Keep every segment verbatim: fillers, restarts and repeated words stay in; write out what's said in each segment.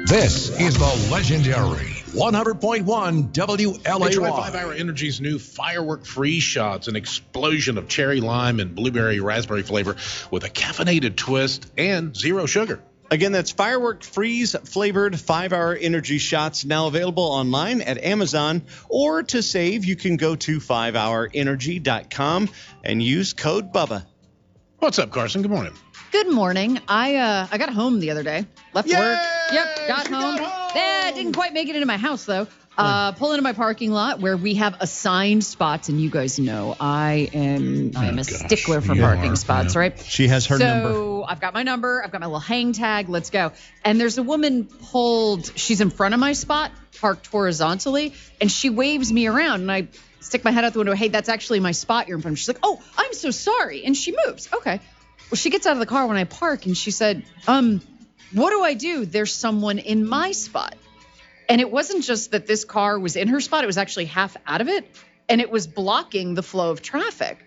This is the legendary one hundred point one W L A Y. Try five hour Energy's new firework freeze shots, an explosion of cherry lime and blueberry raspberry flavor with a caffeinated twist and zero sugar. Again, that's firework freeze flavored five hour energy shots, now available online at Amazon. Or to save, you can go to five hour energy dot com and use code BUBBA. What's up, Carson? Good morning. Good morning. I uh I got home the other day. Left Yay! work. Yep, got She home. got home! Yeah, didn't quite make it into my house though. Uh, pull into my parking lot where we have assigned spots, and you guys know I am I am Oh, a gosh, stickler for you parking are, spots, yeah. right? She has her so number. So I've got my number. I've got my little hang tag. Let's go. And there's a woman pulled. She's in front of my spot, parked horizontally, and she waves me around, and I stick my head out the window. Hey, that's actually my spot. You're in front of me. She's like, oh, I'm so sorry, and she moves. Okay. Well, she gets out of the car when I park, and she said, um, what do I do? There's someone in my spot. And it wasn't just that this car was in her spot. It was actually half out of it, and it was blocking the flow of traffic.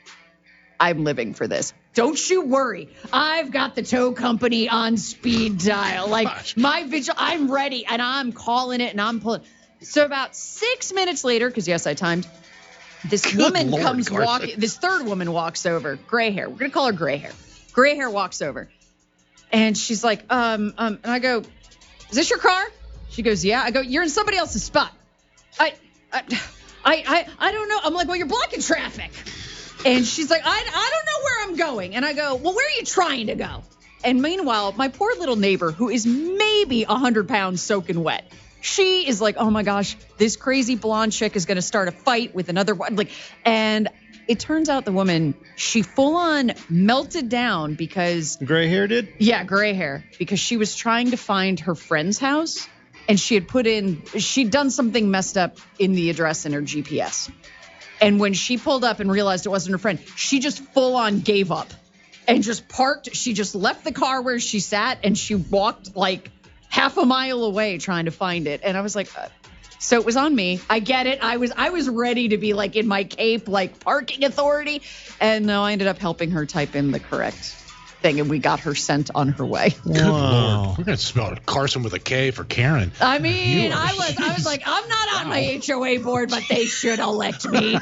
I'm living for this. Don't you worry. I've got the tow company on speed dial. Like, my vigil, I'm ready, and I'm calling it, and I'm pulling. So about six minutes later, because, yes, I timed, this Good woman Lord, comes Carson. walking. This third woman walks over. Gray hair. We're going to call her gray hair. Gray hair walks over. And she's like, um, um, and I go, is this your car? She goes, yeah. I go, you're in somebody else's spot. I, I, I, I, I don't know. I'm like, well, you're blocking traffic. And she's like, I, I don't know where I'm going. And I go, well, where are you trying to go? And meanwhile, my poor little neighbor, who is maybe one hundred pounds soaking wet, she is like, oh my gosh, this crazy blonde chick is going to start a fight with another one. Like, and it turns out the woman, she full on melted down because Gray hair did? yeah, gray hair, because she was trying to find her friend's house, and she had put in, she'd done something messed up in the address in her G P S. And when she pulled up and realized it wasn't her friend, she just full on gave up and just parked. She just left the car where she sat, and she walked like half a mile away trying to find it. And I was like, uh, so it was on me. I get it. I was I was ready to be like in my cape, like parking authority. And no, I ended up helping her type in the correct thing, and we got her sent on her way. Good Wow. Lord. We're going to spell Carson with a K for Karen. I mean, You are- I was I was like, I'm not on my H O A board, but they should elect me.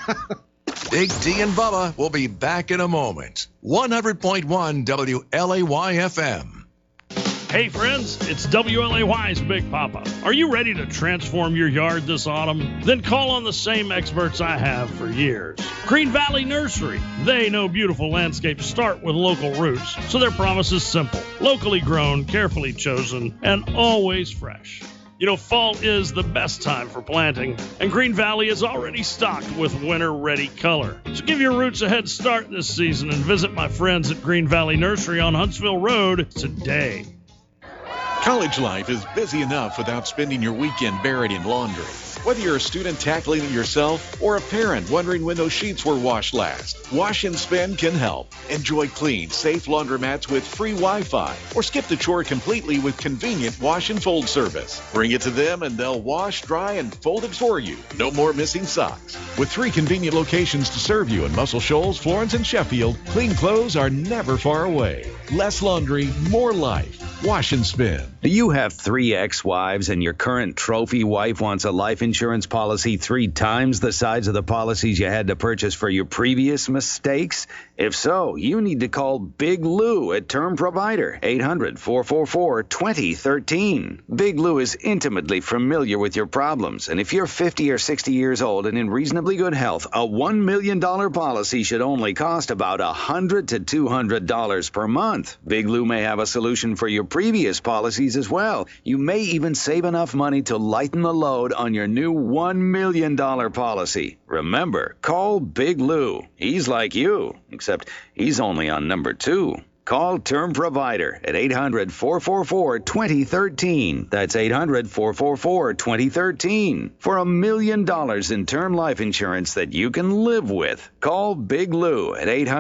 Big T and Bubba will be back in a moment. one hundred point one W L A Y F M. Hey friends, it's W L A Y's Big Papa. Are you ready to transform your yard this autumn? Then call on the same experts I have for years. Green Valley Nursery. They know beautiful landscapes start with local roots, so their promise is simple. Locally grown, carefully chosen, and always fresh. You know, fall is the best time for planting, and Green Valley is already stocked with winter-ready color. So give your roots a head start this season and visit my friends at Green Valley Nursery on Huntsville Road today. College life is busy enough without spending your weekend buried in laundry. Whether you're a student tackling it yourself or a parent wondering when those sheets were washed last, Wash and Spend can help. Enjoy clean, safe laundromats with free Wi-Fi, or skip the chore completely with convenient wash and fold service. Bring it to them and they'll wash, dry, and fold it for you. No more missing socks. With three convenient locations to serve you in Muscle Shoals, Florence, and Sheffield, clean clothes are never far away. Less laundry, more life. Wash and Spend. Do you have three ex-wives and your current trophy wife wants a life insurance policy three times the size of the policies you had to purchase for your previous mistakes? If so, you need to call Big Lou at Term Provider, eight hundred, four four four, two zero one three. Big Lou is intimately familiar with your problems, and if you're fifty or sixty years old and in reasonably good health, a one million dollars policy should only cost about one hundred to two hundred dollars per month. Big Lou may have a solution for your previous policies as well. You may even save enough money to lighten the load on your new one million dollars policy. Remember, call Big Lou. He's like you, except he's only on number two. Call Term Provider at eight hundred, four four four, two zero one three. That's eight hundred, four four four, two zero one three. For a million dollars in term life insurance that you can live with, call Big Lou at eight hundred